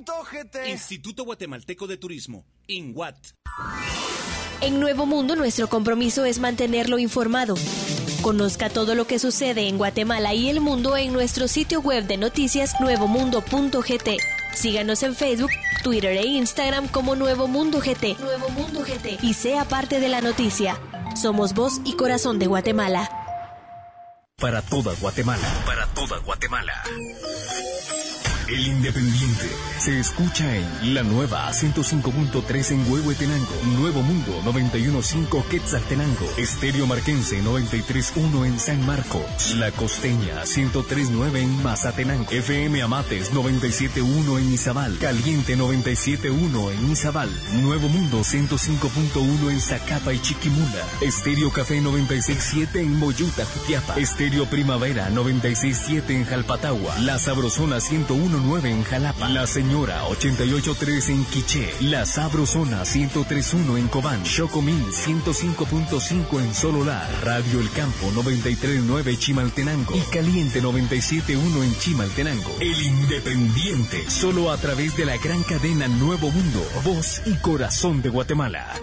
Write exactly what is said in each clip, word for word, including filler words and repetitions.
punto G T. Instituto Guatemalteco de Turismo, INGUAT. En Nuevo Mundo, nuestro compromiso es mantenerlo informado. Conozca todo lo que sucede en Guatemala y el mundo en nuestro sitio web de noticias nuevo mundo punto g t. Síganos en Facebook, Twitter e Instagram como Nuevo Mundo G T. Nuevo Mundo G T. Y sea parte de la noticia. Somos voz y corazón de Guatemala. Para toda Guatemala. Para toda Guatemala. El Independiente se escucha en la nueva ciento cinco punto tres en Huehuetenango, Nuevo Mundo noventa y uno punto cinco Quetzaltenango, Estéreo Marquense noventa y tres punto uno en San Marcos, La Costeña ciento tres punto nueve en Mazatenango, F M Amates noventa y siete punto uno en Izabal, Caliente noventa y siete punto uno en Izabal, Nuevo Mundo ciento cinco punto uno en Zacapa y Chiquimula, Estéreo Café noventa y seis punto siete en Moyuta, Jutiapa, Estéreo Primavera noventa y seis punto siete en Jalpatagua, La Sabrosona ciento uno punto nueve en Jalapa, La Señora ochenta y ocho punto tres en Quiché, La Sabrosona ciento tres punto uno en Cobán, Chocomil ciento cinco punto cinco en Sololá, Radio El Campo noventa y tres punto nueve Chimaltenango y Caliente noventa y siete punto uno en Chimaltenango. El Independiente, solo a través de la gran cadena Nuevo Mundo, voz y corazón de Guatemala.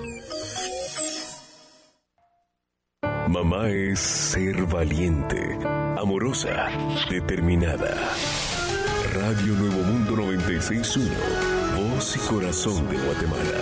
Mamá es ser valiente, amorosa, determinada. Radio Nuevo Mundo noventa y seis punto uno, voz y corazón de Guatemala.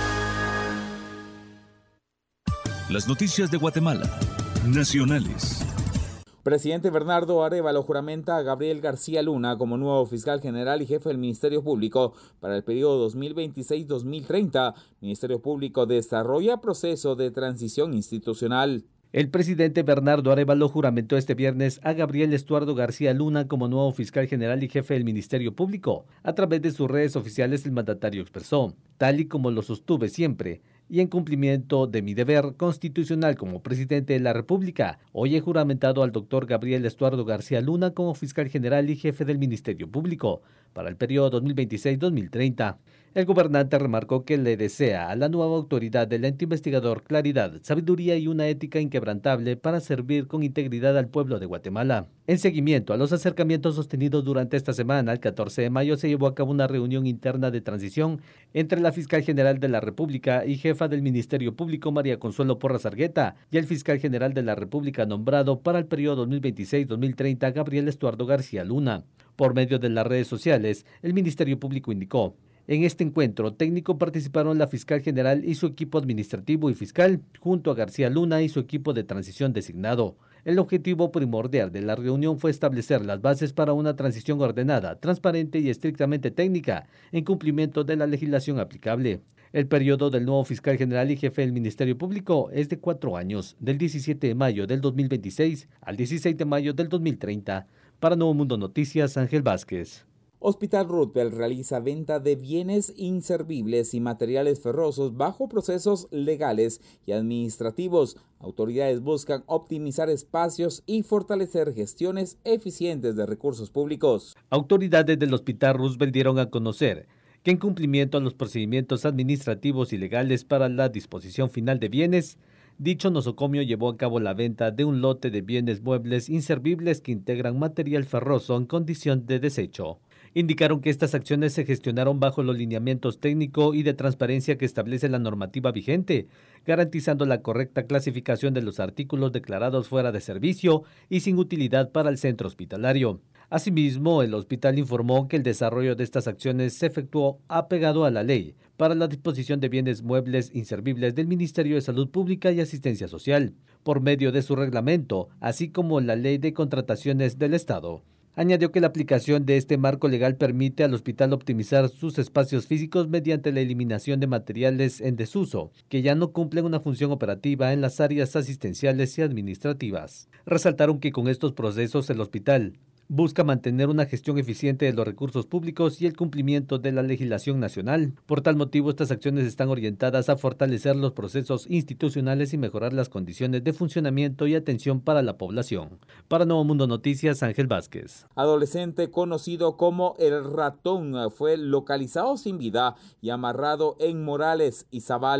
Las noticias de Guatemala, nacionales. Presidente Bernardo Arévalo juramenta a Gabriel García Luna como nuevo fiscal general y jefe del Ministerio Público para el periodo dos mil veintiséis a dos mil treinta. Ministerio Público desarrolla proceso de transición institucional. El presidente Bernardo Arévalo juramentó este viernes a Gabriel Estuardo García Luna como nuevo fiscal general y jefe del Ministerio Público. A través de sus redes oficiales, el mandatario expresó: tal y como lo sostuve siempre, y en cumplimiento de mi deber constitucional como presidente de la República, hoy he juramentado al doctor Gabriel Estuardo García Luna como fiscal general y jefe del Ministerio Público para el periodo dos mil veintiséis a dos mil treinta. El gobernante remarcó que le desea a la nueva autoridad del ente investigador claridad, sabiduría y una ética inquebrantable para servir con integridad al pueblo de Guatemala. En seguimiento a los acercamientos sostenidos durante esta semana, el catorce de mayo se llevó a cabo una reunión interna de transición entre la fiscal general de la República y jefa del Ministerio Público, María Consuelo Porras Argueta, y el fiscal general de la República nombrado para el periodo dos mil veintiséis a dos mil treinta, Gabriel Estuardo García Luna. Por medio de las redes sociales, el Ministerio Público indicó: en este encuentro técnico participaron la fiscal general y su equipo administrativo y fiscal, junto a García Luna y su equipo de transición designado. El objetivo primordial de la reunión fue establecer las bases para una transición ordenada, transparente y estrictamente técnica, en cumplimiento de la legislación aplicable. El periodo del nuevo fiscal general y jefe del Ministerio Público es de cuatro años, del diecisiete de mayo del dos mil veintiséis al dieciséis de mayo del dos mil treinta. Para Nuevo Mundo Noticias, Ángel Vázquez. Hospital Roosevelt realiza venta de bienes inservibles y materiales ferrosos bajo procesos legales y administrativos. Autoridades buscan optimizar espacios y fortalecer gestiones eficientes de recursos públicos. Autoridades del Hospital Roosevelt dieron a conocer que en cumplimiento a los procedimientos administrativos y legales para la disposición final de bienes, dicho nosocomio llevó a cabo la venta de un lote de bienes muebles inservibles que integran material ferroso en condición de desecho. Indicaron que estas acciones se gestionaron bajo los lineamientos técnico y de transparencia que establece la normativa vigente, garantizando la correcta clasificación de los artículos declarados fuera de servicio y sin utilidad para el centro hospitalario. Asimismo, el hospital informó que el desarrollo de estas acciones se efectuó apegado a la ley para la disposición de bienes muebles inservibles del Ministerio de Salud Pública y Asistencia Social, por medio de su reglamento, así como la Ley de Contrataciones del Estado. Añadió que la aplicación de este marco legal permite al hospital optimizar sus espacios físicos mediante la eliminación de materiales en desuso, que ya no cumplen una función operativa en las áreas asistenciales y administrativas. Resaltaron que con estos procesos el hospital busca mantener una gestión eficiente de los recursos públicos y el cumplimiento de la legislación nacional. Por tal motivo, estas acciones están orientadas a fortalecer los procesos institucionales y mejorar las condiciones de funcionamiento y atención para la población. Para Nuevo Mundo Noticias, Ángel Vázquez. Adolescente conocido como El Ratón fue localizado sin vida y amarrado en Morales, Izabal.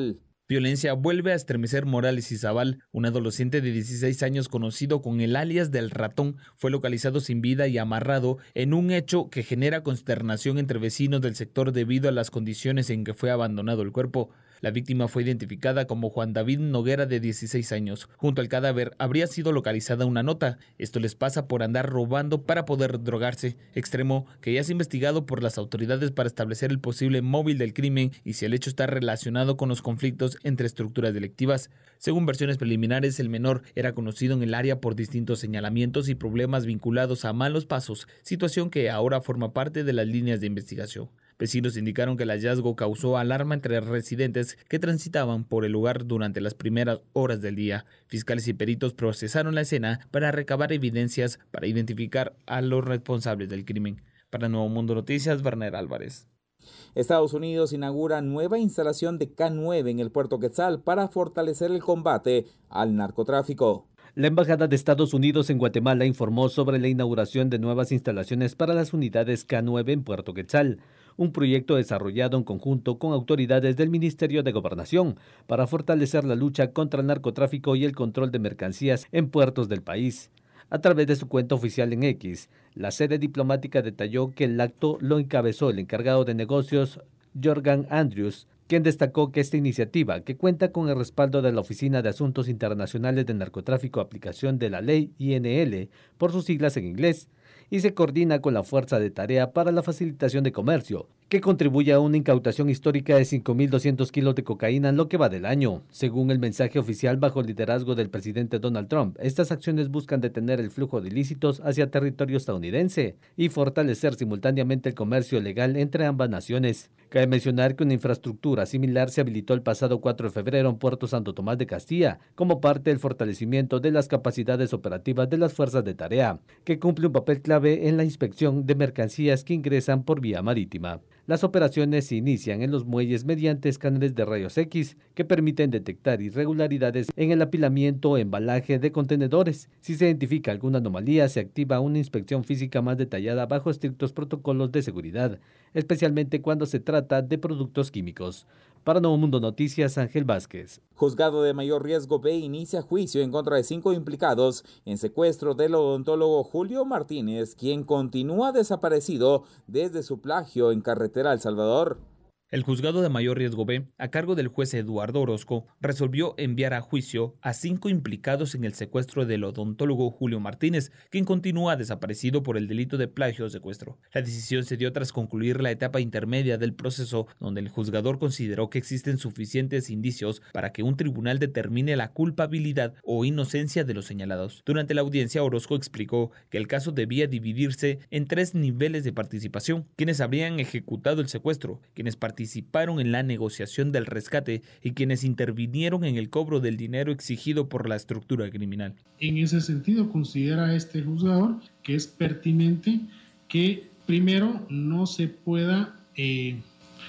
Violencia vuelve a estremecer Morales Izabal. Un adolescente de dieciséis años conocido con el alias del Ratón fue localizado sin vida y amarrado en un hecho que genera consternación entre vecinos del sector debido a las condiciones en que fue abandonado el cuerpo. La víctima fue identificada como Juan David Noguera, de dieciséis años. Junto al cadáver habría sido localizada una nota. Esto les pasa por andar robando para poder drogarse, extremo que ya es investigado por las autoridades para establecer el posible móvil del crimen y si el hecho está relacionado con los conflictos entre estructuras delictivas. Según versiones preliminares, el menor era conocido en el área por distintos señalamientos y problemas vinculados a malos pasos, situación que ahora forma parte de las líneas de investigación. Vecinos indicaron que el hallazgo causó alarma entre residentes que transitaban por el lugar durante las primeras horas del día. Fiscales y peritos procesaron la escena para recabar evidencias para identificar a los responsables del crimen. Para Nuevo Mundo Noticias, Werner Álvarez. Estados Unidos inaugura nueva instalación de K nueve en el puerto Quetzal para fortalecer el combate al narcotráfico. La Embajada de Estados Unidos en Guatemala informó sobre la inauguración de nuevas instalaciones para las unidades K nueve en Puerto Quetzal, un proyecto desarrollado en conjunto con autoridades del Ministerio de Gobernación para fortalecer la lucha contra el narcotráfico y el control de mercancías en puertos del país. A través de su cuenta oficial en X, la sede diplomática detalló que el acto lo encabezó el encargado de negocios Jorgan Andrews, quien destacó que esta iniciativa, que cuenta con el respaldo de la Oficina de Asuntos Internacionales de Narcotráfico, aplicación de la ley I N L, por sus siglas en inglés, y se coordina con la Fuerza de Tarea para la Facilitación de Comercio, que contribuye a una incautación histórica de cinco mil doscientos kilos de cocaína en lo que va del año. Según el mensaje oficial bajo el liderazgo del presidente Donald Trump, estas acciones buscan detener el flujo de ilícitos hacia territorio estadounidense y fortalecer simultáneamente el comercio legal entre ambas naciones. Cabe mencionar que una infraestructura similar se habilitó el pasado cuatro de febrero en Puerto Santo Tomás de Castilla, como parte del fortalecimiento de las capacidades operativas de las fuerzas de tarea, que cumple un papel clave en la inspección de mercancías que ingresan por vía marítima. Las operaciones se inician en los muelles mediante escáneres de rayos X que permiten detectar irregularidades en el apilamiento o embalaje de contenedores. Si se identifica alguna anomalía, se activa una inspección física más detallada bajo estrictos protocolos de seguridad, especialmente cuando se trata de productos químicos. Para Nuevo Mundo Noticias, Ángel Vázquez. Juzgado de Mayor Riesgo B inicia juicio en contra de cinco implicados en secuestro del odontólogo Julio Martínez, quien continúa desaparecido desde su plagio en carretera a El Salvador. El Juzgado de Mayor Riesgo B, a cargo del juez Eduardo Orozco, resolvió enviar a juicio a cinco implicados en el secuestro del odontólogo Julio Martínez, quien continúa desaparecido por el delito de plagio o secuestro. La decisión se dio tras concluir la etapa intermedia del proceso, donde el juzgador consideró que existen suficientes indicios para que un tribunal determine la culpabilidad o inocencia de los señalados. Durante la audiencia, Orozco explicó que el caso debía dividirse en tres niveles de participación: quienes habrían ejecutado el secuestro, quienes participaron participaron en la negociación del rescate y quienes intervinieron en el cobro del dinero exigido por la estructura criminal. En ese sentido, considera este juzgador que es pertinente que primero no se pueda eh,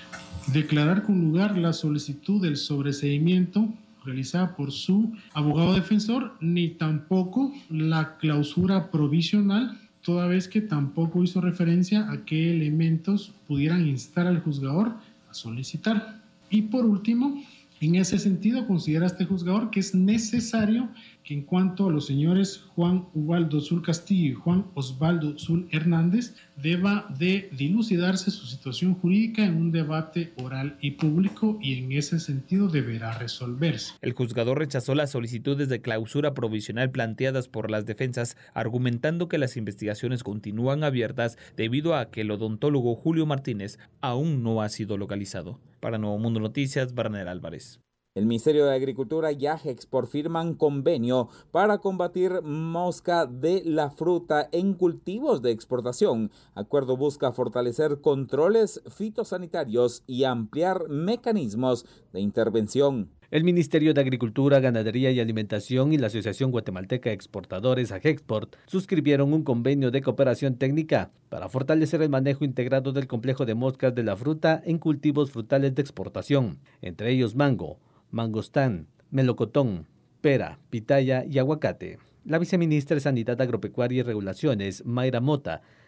declarar con lugar la solicitud del sobreseimiento realizada por su abogado defensor, ni tampoco la clausura provisional, toda vez que tampoco hizo referencia a qué elementos pudieran instar al juzgador a solicitar. Y por último, en ese sentido, considera este juzgador que es necesario que en cuanto a los señores Juan Ubaldo Zul Castillo y Juan Osvaldo Zul Hernández, deba de dilucidarse su situación jurídica en un debate oral y público, y en ese sentido deberá resolverse. El juzgador rechazó las solicitudes de clausura provisional planteadas por las defensas, argumentando que las investigaciones continúan abiertas debido a que el odontólogo Julio Martínez aún no ha sido localizado. Para Nuevo Mundo Noticias, Werner Álvarez. El Ministerio de Agricultura y Agexport firman convenio para combatir mosca de la fruta en cultivos de exportación. Acuerdo busca fortalecer controles fitosanitarios y ampliar mecanismos de intervención. El Ministerio de Agricultura, Ganadería y Alimentación y la Asociación Guatemalteca de Exportadores Agexport suscribieron un convenio de cooperación técnica para fortalecer el manejo integrado del complejo de moscas de la fruta en cultivos frutales de exportación, entre ellos mango, mangostán, melocotón, pera, pitaya y aguacate. La viceministra de Sanidad Agropecuaria y Regulaciones, Mayra Mota,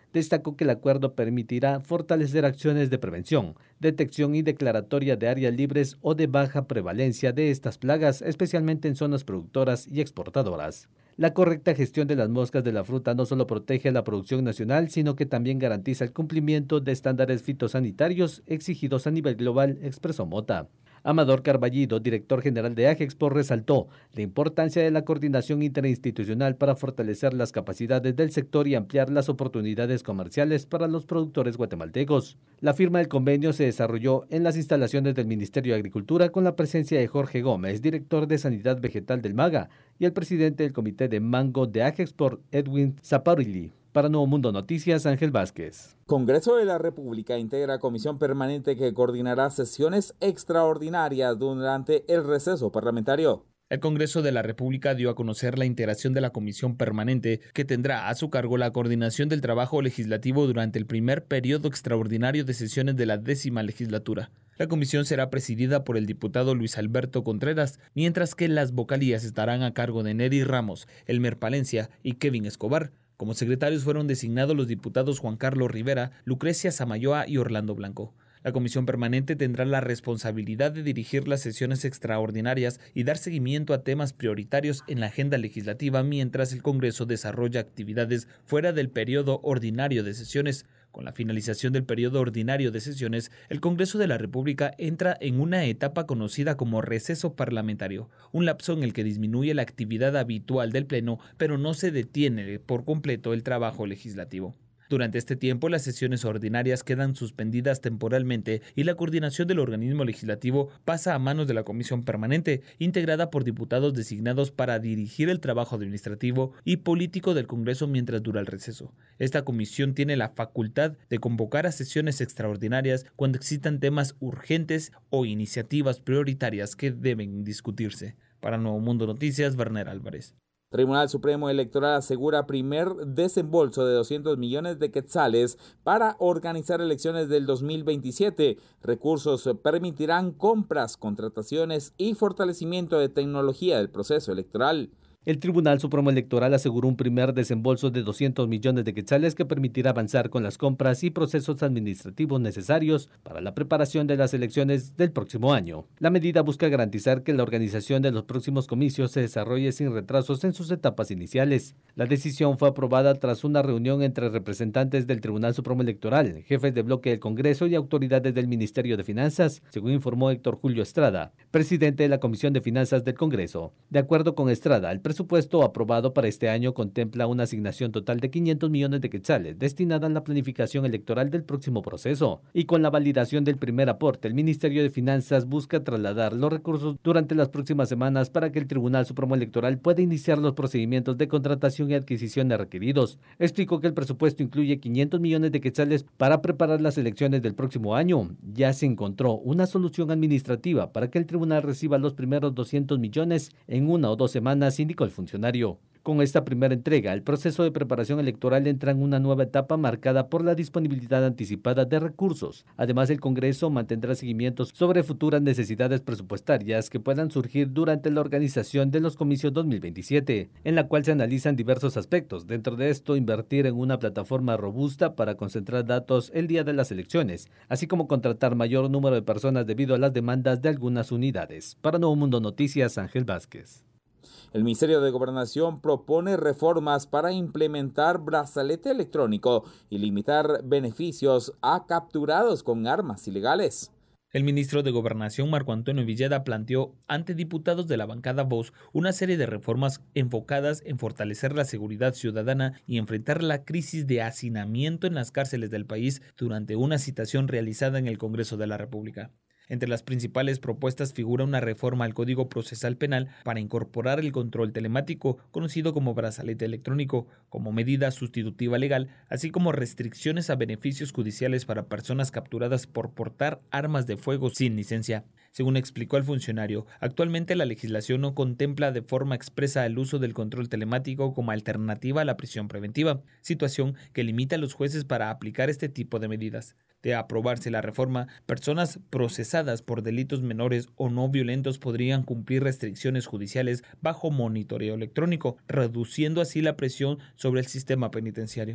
Destacó que el acuerdo permitirá fortalecer acciones de prevención, detección y declaratoria de áreas libres o de baja prevalencia de estas plagas, especialmente en zonas productoras y exportadoras. La correcta gestión de las moscas de la fruta no solo protege la producción nacional, sino que también garantiza el cumplimiento de estándares fitosanitarios exigidos a nivel global, expresó Mota. Amador Carballido, director general de Agexpo, resaltó la importancia de la coordinación interinstitucional para fortalecer las capacidades del sector y ampliar las oportunidades comerciales para los productores guatemaltecos. La firma del convenio se desarrolló en las instalaciones del Ministerio de Agricultura con la presencia de Jorge Gómez, director de Sanidad Vegetal del MAGA, y el presidente del Comité de Mango de Agexpo, Edwin Zaparilli. Para Nuevo Mundo Noticias, Ángel Vázquez. Congreso de la República integra comisión permanente que coordinará sesiones extraordinarias durante el receso parlamentario. El Congreso de la República dio a conocer la integración de la comisión permanente que tendrá a su cargo la coordinación del trabajo legislativo durante el primer periodo extraordinario de sesiones de la décima legislatura. La comisión será presidida por el diputado Luis Alberto Contreras, mientras que las vocalías estarán a cargo de Neri Ramos, Elmer Palencia y Kevin Escobar. Como secretarios fueron designados los diputados Juan Carlos Rivera, Lucrecia Samayoa y Orlando Blanco. La comisión permanente tendrá la responsabilidad de dirigir las sesiones extraordinarias y dar seguimiento a temas prioritarios en la agenda legislativa mientras el Congreso desarrolla actividades fuera del periodo ordinario de sesiones. Con la finalización del periodo ordinario de sesiones, el Congreso de la República entra en una etapa conocida como receso parlamentario, un lapso en el que disminuye la actividad habitual del Pleno, pero no se detiene por completo el trabajo legislativo. Durante este tiempo, las sesiones ordinarias quedan suspendidas temporalmente y la coordinación del organismo legislativo pasa a manos de la comisión permanente, integrada por diputados designados para dirigir el trabajo administrativo y político del Congreso mientras dura el receso. Esta comisión tiene la facultad de convocar a sesiones extraordinarias cuando existan temas urgentes o iniciativas prioritarias que deben discutirse. Para Nuevo Mundo Noticias, Werner Álvarez. Tribunal Supremo Electoral asegura primer desembolso de doscientos millones de quetzales para organizar elecciones del dos mil veintisiete. Recursos permitirán compras, contrataciones y fortalecimiento de tecnología del proceso electoral. El Tribunal Supremo Electoral aseguró un primer desembolso de doscientos millones de quetzales que permitirá avanzar con las compras y procesos administrativos necesarios para la preparación de las elecciones del próximo año. La medida busca garantizar que la organización de los próximos comicios se desarrolle sin retrasos en sus etapas iniciales. La decisión fue aprobada tras una reunión entre representantes del Tribunal Supremo Electoral, jefes de bloque del Congreso y autoridades del Ministerio de Finanzas, según informó Héctor Julio Estrada, presidente de la Comisión de Finanzas del Congreso. De acuerdo con Estrada, el presupuesto aprobado para este año contempla una asignación total de quinientos millones de quetzales destinada a la planificación electoral del próximo proceso. Y con la validación del primer aporte, el Ministerio de Finanzas busca trasladar los recursos durante las próximas semanas para que el Tribunal Supremo Electoral pueda iniciar los procedimientos de contratación y adquisiciones requeridos. Explicó que el presupuesto incluye quinientos millones de quetzales para preparar las elecciones del próximo año. Ya se encontró una solución administrativa para que el tribunal reciba los primeros doscientos millones en una o dos semanas, indicó el funcionario. Con esta primera entrega, el proceso de preparación electoral entra en una nueva etapa marcada por la disponibilidad anticipada de recursos. Además, el Congreso mantendrá seguimientos sobre futuras necesidades presupuestarias que puedan surgir durante la organización de los comicios dos mil veintisiete, en la cual se analizan diversos aspectos. Dentro de esto, invertir en una plataforma robusta para concentrar datos el día de las elecciones, así como contratar mayor número de personas debido a las demandas de algunas unidades. Para Nuevo Mundo Noticias, Ángel Vázquez. El Ministerio de Gobernación propone reformas para implementar brazalete electrónico y limitar beneficios a capturados con armas ilegales. El ministro de Gobernación, Marco Antonio Villeda, planteó ante diputados de la bancada Voz una serie de reformas enfocadas en fortalecer la seguridad ciudadana y enfrentar la crisis de hacinamiento en las cárceles del país durante una citación realizada en el Congreso de la República. Entre las principales propuestas figura una reforma al Código Procesal Penal para incorporar el control telemático, conocido como brazalete electrónico, como medida sustitutiva legal, así como restricciones a beneficios judiciales para personas capturadas por portar armas de fuego sin licencia. Según explicó el funcionario, actualmente la legislación no contempla de forma expresa el uso del control telemático como alternativa a la prisión preventiva, situación que limita a los jueces para aplicar este tipo de medidas. De aprobarse la reforma, personas procesadas por delitos menores o no violentos podrían cumplir restricciones judiciales bajo monitoreo electrónico, reduciendo así la presión sobre el sistema penitenciario.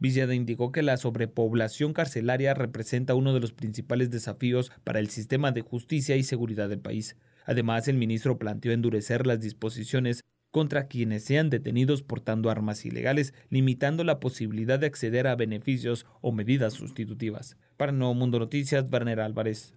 Villeda indicó que la sobrepoblación carcelaria representa uno de los principales desafíos para el sistema de justicia y seguridad del país. Además, el ministro planteó endurecer las disposiciones contra quienes sean detenidos portando armas ilegales, limitando la posibilidad de acceder a beneficios o medidas sustitutivas. Para Nuevo Mundo Noticias, Werner Álvarez.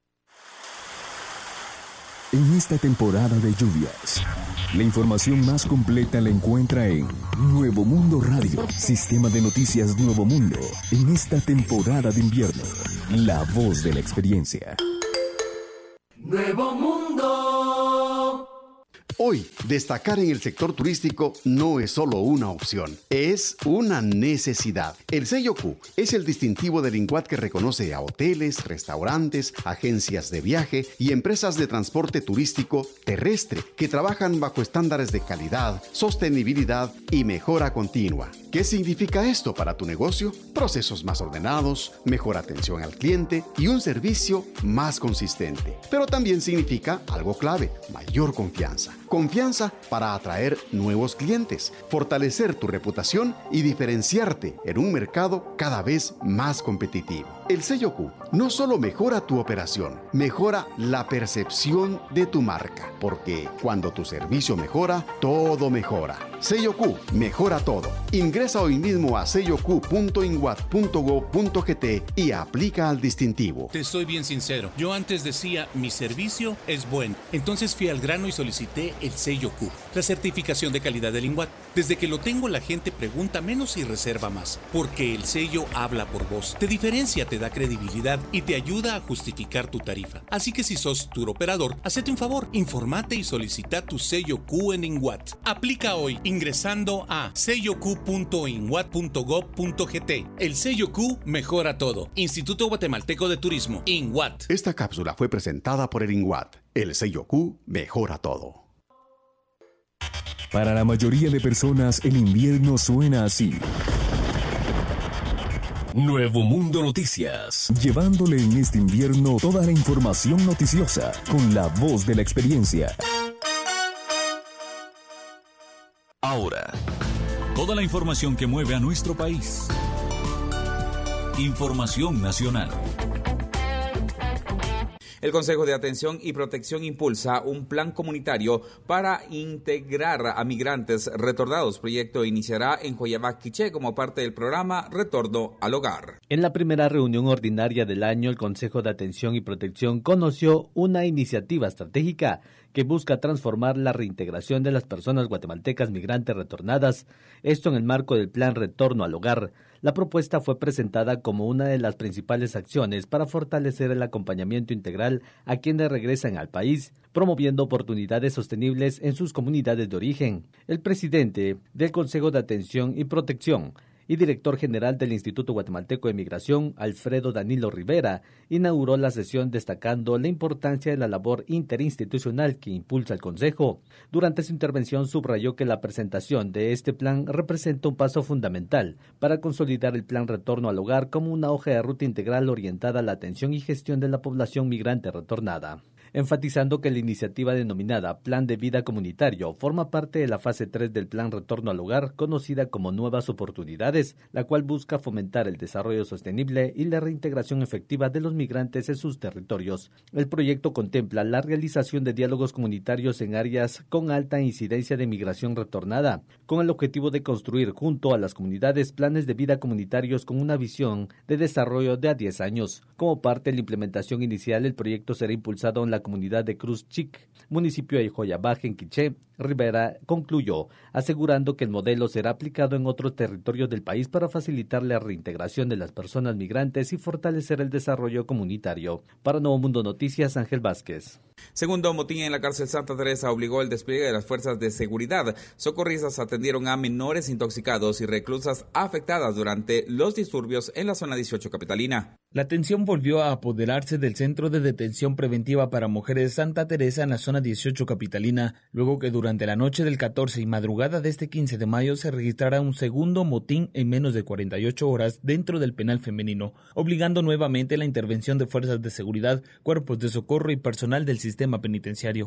En esta temporada de lluvias, la información más completa la encuentra en Nuevo Mundo Radio, Sistema de Noticias Nuevo Mundo. En esta temporada de invierno, la voz de la experiencia. Nuevo Mundo. Hoy, destacar en el sector turístico no es solo una opción, es una necesidad. El sello Q es el distintivo del INGUAT que reconoce a hoteles, restaurantes, agencias de viaje y empresas de transporte turístico terrestre que trabajan bajo estándares de calidad, sostenibilidad y mejora continua. ¿Qué significa esto para tu negocio? Procesos más ordenados, mejor atención al cliente y un servicio más consistente. Pero también significa algo clave, mayor confianza. Confianza para atraer nuevos clientes, fortalecer tu reputación y diferenciarte en un mercado cada vez más competitivo. El sello Q no solo mejora tu operación, mejora la percepción de tu marca, porque cuando tu servicio mejora, todo mejora. Sello Q mejora todo. Ingresa hoy mismo a sello q punto inguat punto gob punto gt y aplica al distintivo. Te soy bien sincero, yo antes decía mi servicio es bueno, entonces fui al grano y solicité el sello Q, la certificación de calidad del INGUAT. Desde que lo tengo la gente pregunta menos y reserva más, porque el sello habla por vos, te diferencia, te da credibilidad y te ayuda a justificar tu tarifa. Así que si sos tour operador, hacete un favor, informate y solicita tu sello Q en INGUAT. Aplica hoy ingresando a sello q punto inguat punto gob punto gt. El sello Q mejora todo. Instituto Guatemalteco de Turismo, INGUAT. Esta cápsula fue presentada por el INGUAT. El sello Q mejora todo. Para la mayoría de personas, el invierno suena así. Nuevo Mundo Noticias, llevándole en este invierno toda la información noticiosa con la voz de la experiencia. Ahora, toda la información que mueve a nuestro país. Información nacional. El Consejo de Atención y Protección impulsa un plan comunitario para integrar a migrantes retornados. El proyecto iniciará en Joyabá, Quiché, como parte del programa Retorno al Hogar. En la primera reunión ordinaria del año, el Consejo de Atención y Protección conoció una iniciativa estratégica que busca transformar la reintegración de las personas guatemaltecas migrantes retornadas, esto en el marco del Plan Retorno al Hogar. La propuesta fue presentada como una de las principales acciones para fortalecer el acompañamiento integral a quienes regresan al país, promoviendo oportunidades sostenibles en sus comunidades de origen. El presidente del Consejo de Atención y Protección y director general del Instituto Guatemalteco de Migración, Alfredo Danilo Rivera, inauguró la sesión destacando la importancia de la labor interinstitucional que impulsa el Consejo. Durante su intervención subrayó que la presentación de este plan representa un paso fundamental para consolidar el Plan Retorno al Hogar como una hoja de ruta integral orientada a la atención y gestión de la población migrante retornada, enfatizando que la iniciativa denominada Plan de Vida Comunitario forma parte de la fase tres del Plan Retorno al Hogar, conocida como Nuevas Oportunidades, la cual busca fomentar el desarrollo sostenible y la reintegración efectiva de los migrantes en sus territorios. El proyecto contempla la realización de diálogos comunitarios en áreas con alta incidencia de migración retornada, con el objetivo de construir junto a las comunidades planes de vida comunitarios con una visión de desarrollo de a diez años. Como parte de la implementación inicial, el proyecto será impulsado en la comunidad de Cruz Chic, municipio de Joyabá, en Quiché. Rivera concluyó, asegurando que el modelo será aplicado en otros territorios del país para facilitar la reintegración de las personas migrantes y fortalecer el desarrollo comunitario. Para Nuevo Mundo Noticias, Ángel Vázquez. Segundo motín en la cárcel Santa Teresa obligó el despliegue de las fuerzas de seguridad. Socorristas atendieron a menores intoxicados y reclusas afectadas durante los disturbios en la zona dieciocho capitalina. La tensión volvió a apoderarse del Centro de Detención Preventiva para Mujeres Santa Teresa en la zona dieciocho capitalina, luego que durante la noche del catorce y madrugada de este quince de mayo se registrara un segundo motín en menos de cuarenta y ocho horas dentro del penal femenino, obligando nuevamente la intervención de fuerzas de seguridad, cuerpos de socorro y personal del sistema penitenciario.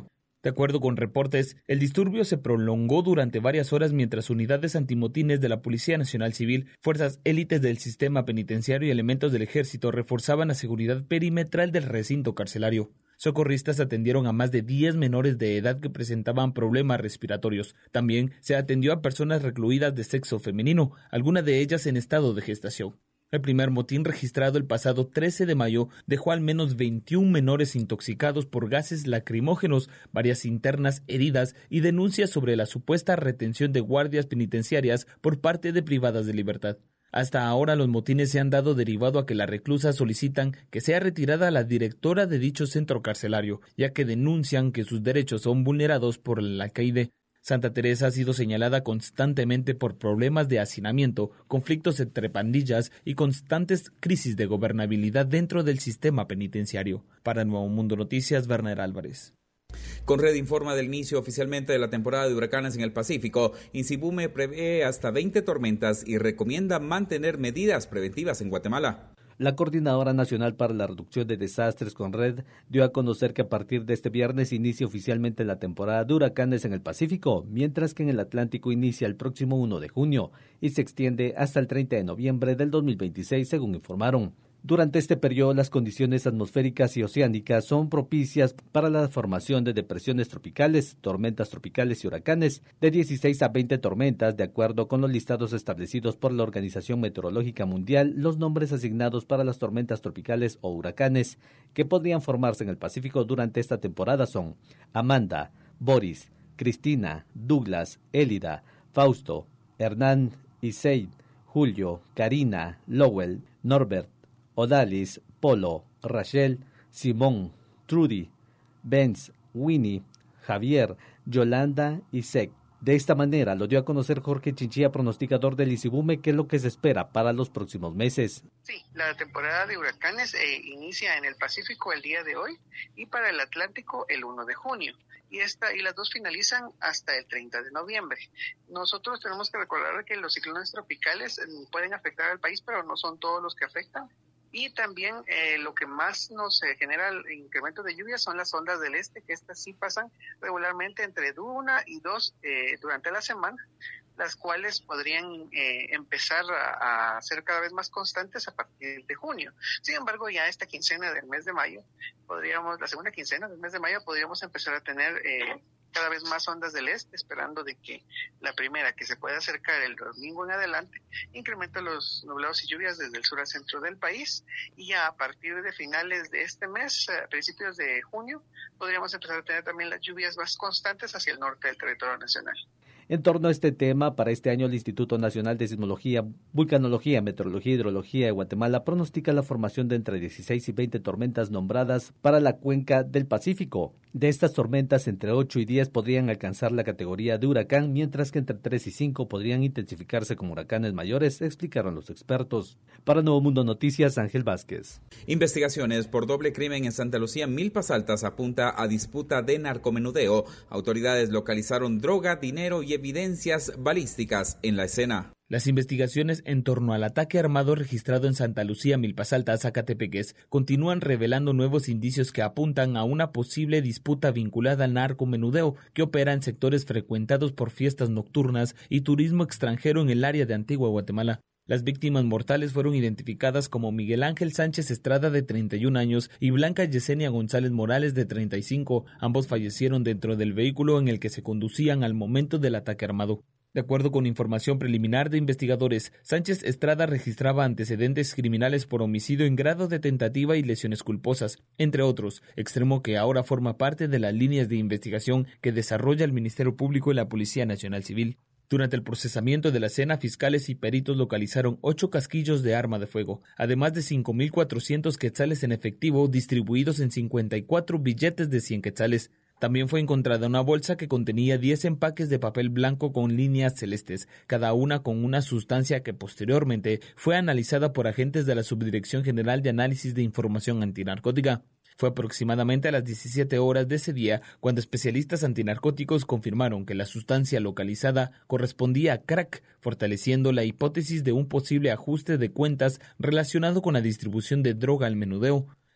De acuerdo con reportes, el disturbio se prolongó durante varias horas mientras unidades antimotines de la Policía Nacional Civil, fuerzas élites del sistema penitenciario y elementos del ejército reforzaban la seguridad perimetral del recinto carcelario. Socorristas atendieron a más de diez menores de edad que presentaban problemas respiratorios. También se atendió a personas recluidas de sexo femenino, algunas de ellas en estado de gestación. El primer motín registrado el pasado trece de mayo dejó al menos veintiún menores intoxicados por gases lacrimógenos, varias internas heridas y denuncias sobre la supuesta retención de guardias penitenciarias por parte de privadas de libertad. Hasta ahora los motines se han dado derivado a que las reclusas solicitan que sea retirada la directora de dicho centro carcelario, ya que denuncian que sus derechos son vulnerados por el alcaide. Santa Teresa ha sido señalada constantemente por problemas de hacinamiento, conflictos entre pandillas y constantes crisis de gobernabilidad dentro del sistema penitenciario. Para Nuevo Mundo Noticias, Werner Álvarez. Conred informa del inicio oficialmente de la temporada de huracanes en el Pacífico. INSIBUME prevé hasta veinte tormentas y recomienda mantener medidas preventivas en Guatemala. La Coordinadora Nacional para la Reducción de Desastres, Conred, dio a conocer que a partir de este viernes inicia oficialmente la temporada de huracanes en el Pacífico, mientras que en el Atlántico inicia el próximo primero de junio y se extiende hasta el treinta de noviembre del dos mil veintiséis, según informaron. Durante este periodo, las condiciones atmosféricas y oceánicas son propicias para la formación de depresiones tropicales, tormentas tropicales y huracanes, de dieciséis a veinte tormentas, de acuerdo con los listados establecidos por la Organización Meteorológica Mundial. Los nombres asignados para las tormentas tropicales o huracanes que podrían formarse en el Pacífico durante esta temporada son Amanda, Boris, Cristina, Douglas, Élida, Fausto, Hernán, Issei, Julio, Karina, Lowell, Norbert, Odalis, Polo, Rachel, Simón, Trudy, Benz, Winnie, Javier, Yolanda y Sec. De esta manera lo dio a conocer Jorge Chinchilla, pronosticador del INSIBUME, que es lo que se espera para los próximos meses. Sí, la temporada de huracanes eh, inicia en el Pacífico el día de hoy y para el Atlántico el primero de junio. Y, esta, y las dos finalizan hasta el treinta de noviembre. Nosotros tenemos que recordar que los ciclones tropicales eh, pueden afectar al país, pero no son todos los que afectan. Y también eh, lo que más nos eh, genera el incremento de lluvias son las ondas del este, que estas sí pasan regularmente entre una y dos eh, durante la semana, las cuales podrían eh, empezar a, a ser cada vez más constantes a partir de junio. Sin embargo, ya esta quincena del mes de mayo, podríamos, la segunda quincena del mes de mayo, podríamos empezar a tener eh, cada vez más ondas del este, esperando de que la primera, que se pueda acercar el domingo en adelante, incrementa los nublados y lluvias desde el sur al centro del país, y ya a partir de finales de este mes, a principios de junio, podríamos empezar a tener también las lluvias más constantes hacia el norte del territorio nacional. En torno a este tema, para este año el Instituto Nacional de Sismología, Vulcanología, Meteorología y Hidrología de Guatemala pronostica la formación de entre dieciséis y veinte tormentas nombradas para la cuenca del Pacífico. De estas tormentas, entre ocho y diez podrían alcanzar la categoría de huracán, mientras que entre tres y cinco podrían intensificarse como huracanes mayores, explicaron los expertos. Para Nuevo Mundo Noticias, Ángel Vázquez. Investigaciones por doble crimen en Santa Lucía, Milpas Altas, apunta a disputa de narcomenudeo. Autoridades localizaron droga, dinero y evidencias balísticas en la escena. Las investigaciones en torno al ataque armado registrado en Santa Lucía, Milpas Altas, Zacatepeques, continúan revelando nuevos indicios que apuntan a una posible disputa vinculada al narcomenudeo que opera en sectores frecuentados por fiestas nocturnas y turismo extranjero en el área de Antigua Guatemala. Las víctimas mortales fueron identificadas como Miguel Ángel Sánchez Estrada, de treinta y un años, y Blanca Yesenia González Morales, de treinta y cinco. Ambos fallecieron dentro del vehículo en el que se conducían al momento del ataque armado. De acuerdo con información preliminar de investigadores, Sánchez Estrada registraba antecedentes criminales por homicidio en grado de tentativa y lesiones culposas, entre otros, extremo que ahora forma parte de las líneas de investigación que desarrolla el Ministerio Público y la Policía Nacional Civil. Durante el procesamiento de la escena, fiscales y peritos localizaron ocho casquillos de arma de fuego, además de cinco mil cuatrocientos quetzales en efectivo distribuidos en cincuenta y cuatro billetes de cien quetzales. También fue encontrada una bolsa que contenía diez empaques de papel blanco con líneas celestes, cada una con una sustancia que posteriormente fue analizada por agentes de la Subdirección General de Análisis de Información Antinarcótica. Fue aproximadamente a las diecisiete horas de ese día cuando especialistas antinarcóticos confirmaron que la sustancia localizada correspondía a crack, fortaleciendo la hipótesis de un posible ajuste de cuentas relacionado con la distribución de droga al menudeo.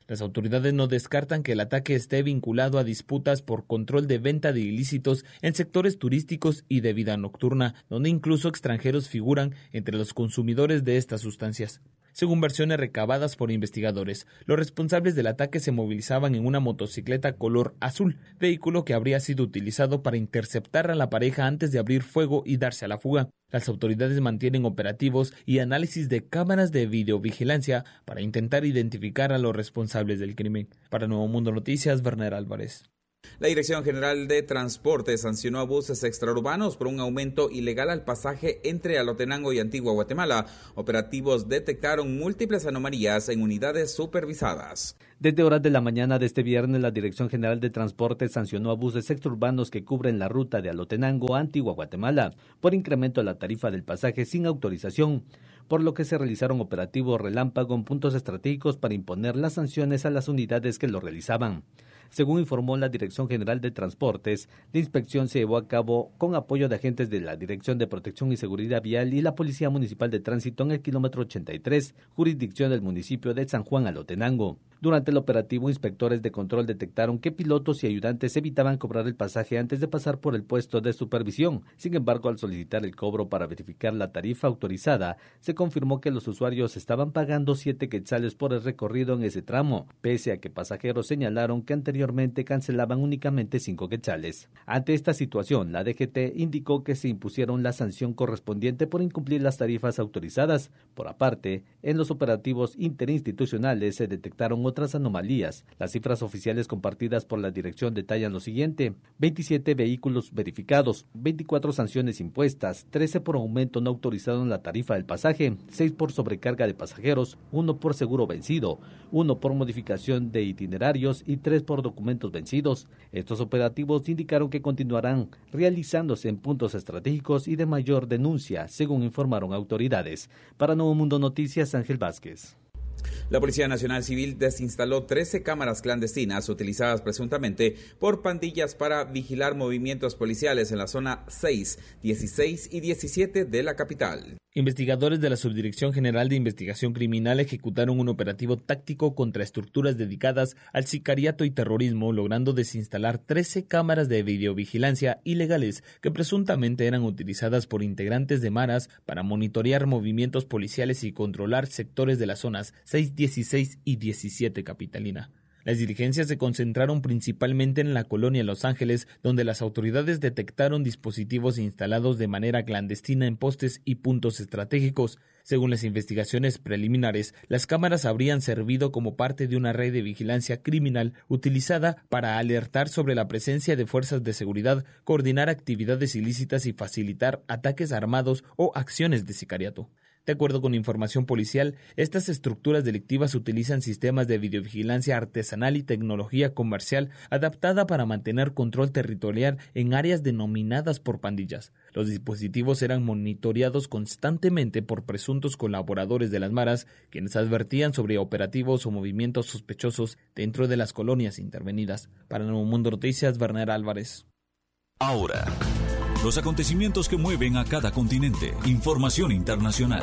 Las autoridades no descartan que el ataque esté vinculado a disputas por control de venta de ilícitos en sectores turísticos y de vida nocturna, donde incluso extranjeros figuran entre los consumidores de estas sustancias. Según versiones recabadas por investigadores, los responsables del ataque se movilizaban en una motocicleta color azul, vehículo que habría sido utilizado para interceptar a la pareja antes de abrir fuego y darse a la fuga. Las autoridades mantienen operativos y análisis de cámaras de videovigilancia para intentar identificar a los responsables del crimen. Para Nuevo Mundo Noticias, Werner Álvarez. La Dirección General de Transporte sancionó a buses extraurbanos por un aumento ilegal al pasaje entre Alotenango y Antigua Guatemala. Operativos detectaron múltiples anomalías en unidades supervisadas. Desde horas de la mañana de este viernes, la Dirección General de Transporte sancionó a buses extraurbanos que cubren la ruta de Alotenango a Antigua Guatemala por incremento a la tarifa del pasaje sin autorización, por lo que se realizaron operativos relámpago en puntos estratégicos para imponer las sanciones a las unidades que lo realizaban. Según informó la Dirección General de Transportes, la inspección se llevó a cabo con apoyo de agentes de la Dirección de Protección y Seguridad Vial y la Policía Municipal de Tránsito en el kilómetro ochenta y tres, jurisdicción del municipio de San Juan Alotenango. Durante el operativo, inspectores de control detectaron que pilotos y ayudantes evitaban cobrar el pasaje antes de pasar por el puesto de supervisión. Sin embargo, al solicitar el cobro para verificar la tarifa autorizada, se confirmó que los usuarios estaban pagando siete quetzales por el recorrido en ese tramo, pese a que pasajeros señalaron que anteriormente cancelaban únicamente cinco quetzales. Ante esta situación, la D G T indicó que se impusieron la sanción correspondiente por incumplir las tarifas autorizadas. Por aparte, en los operativos interinstitucionales se detectaron otras anomalías. Las cifras oficiales compartidas por la dirección detallan lo siguiente: veintisiete vehículos verificados, veinticuatro sanciones impuestas, trece por aumento no autorizado en la tarifa del pasaje, seis por sobrecarga de pasajeros, uno por seguro vencido, uno por modificación de itinerarios y tres por documentos vencidos. Estos operativos indicaron que continuarán realizándose en puntos estratégicos y de mayor denuncia, según informaron autoridades. Para Nuevo Mundo Noticias, Ángel Vázquez. La Policía Nacional Civil desinstaló trece cámaras clandestinas utilizadas presuntamente por pandillas para vigilar movimientos policiales en la zona seis, dieciséis y diecisiete de la capital. Investigadores de la Subdirección General de Investigación Criminal ejecutaron un operativo táctico contra estructuras dedicadas al sicariato y terrorismo, logrando desinstalar trece cámaras de videovigilancia ilegales que presuntamente eran utilizadas por integrantes de maras para monitorear movimientos policiales y controlar sectores de las zonas seis, dieciséis y diecisiete capitalina. Las diligencias se concentraron principalmente en la colonia Los Ángeles, donde las autoridades detectaron dispositivos instalados de manera clandestina en postes y puntos estratégicos. Según las investigaciones preliminares, las cámaras habrían servido como parte de una red de vigilancia criminal utilizada para alertar sobre la presencia de fuerzas de seguridad, coordinar actividades ilícitas y facilitar ataques armados o acciones de sicariato. De acuerdo con información policial, estas estructuras delictivas utilizan sistemas de videovigilancia artesanal y tecnología comercial adaptada para mantener control territorial en áreas denominadas por pandillas. Los dispositivos eran monitoreados constantemente por presuntos colaboradores de las maras, quienes advertían sobre operativos o movimientos sospechosos dentro de las colonias intervenidas. Para Nuevo Mundo Noticias, Werner Álvarez. Ahora, los acontecimientos que mueven a cada continente. Información internacional.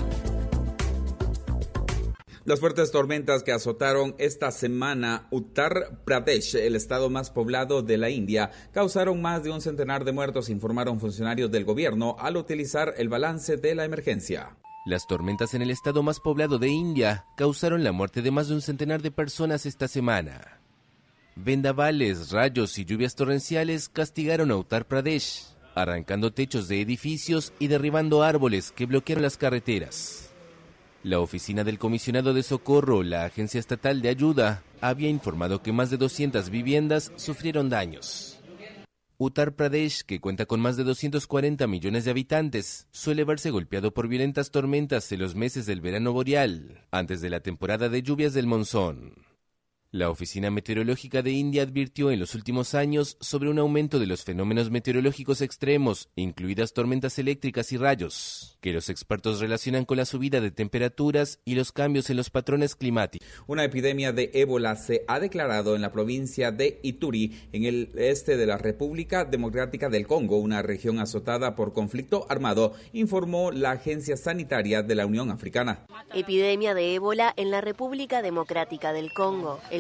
Las fuertes tormentas que azotaron esta semana Uttar Pradesh, el estado más poblado de la India, causaron más de un centenar de muertos, informaron funcionarios del gobierno al utilizar el balance de la emergencia. Las tormentas en el estado más poblado de India causaron la muerte de más de un centenar de personas esta semana. Vendavales, rayos y lluvias torrenciales castigaron a Uttar Pradesh, arrancando techos de edificios y derribando árboles que bloquearon las carreteras. La oficina del comisionado de socorro, la agencia estatal de ayuda, había informado que más de doscientas viviendas sufrieron daños. Uttar Pradesh, que cuenta con más de doscientos cuarenta millones de habitantes, suele verse golpeado por violentas tormentas en los meses del verano boreal, antes de la temporada de lluvias del monzón. La Oficina Meteorológica de India advirtió en los últimos años sobre un aumento de los fenómenos meteorológicos extremos, incluidas tormentas eléctricas y rayos, que los expertos relacionan con la subida de temperaturas y los cambios en los patrones climáticos. Una epidemia de ébola se ha declarado en la provincia de Ituri, en el este de la República Democrática del Congo, una región azotada por conflicto armado, informó la Agencia Sanitaria de la Unión Africana. Epidemia de ébola en la República Democrática del Congo. El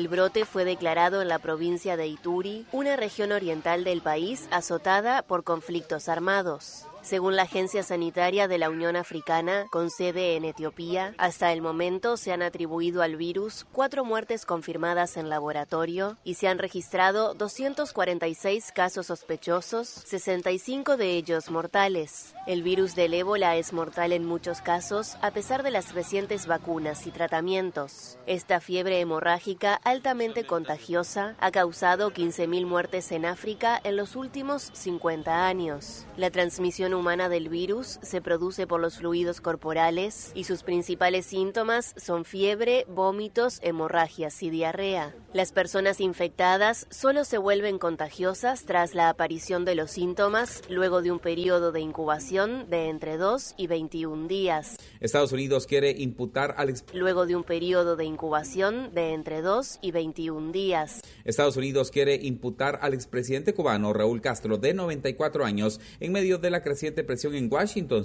El brote fue declarado en la provincia de Ituri, una región oriental del país azotada por conflictos armados. Según la Agencia Sanitaria de la Unión Africana, con sede en Etiopía, hasta el momento se han atribuido al virus cuatro muertes confirmadas en laboratorio y se han registrado doscientos cuarenta y seis casos sospechosos, sesenta y cinco de ellos mortales. El virus del ébola es mortal en muchos casos, a pesar de las recientes vacunas y tratamientos. Esta fiebre hemorrágica altamente contagiosa ha causado quince mil muertes en África en los últimos cincuenta años. La transmisión humana del virus se produce por los fluidos corporales y sus principales síntomas son fiebre, vómitos, hemorragias y diarrea. Las personas infectadas solo se vuelven contagiosas tras la aparición de los síntomas luego de un periodo de incubación de entre dos y veintiún días. Estados Unidos quiere imputar al ex... Luego de un periodo de incubación de entre dos y veintiún días. Estados Unidos quiere imputar al expresidente cubano Raúl Castro, de noventa y cuatro años, en medio de la creciente presión en Washington